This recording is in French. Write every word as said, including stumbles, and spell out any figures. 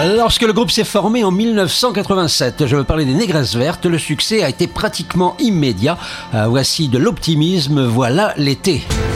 Lorsque le groupe s'est formé en mille neuf cent quatre-vingt-sept, je veux parler des Négresses Vertes, le succès a été pratiquement immédiat. Euh, voici de l'optimisme, voilà l'été.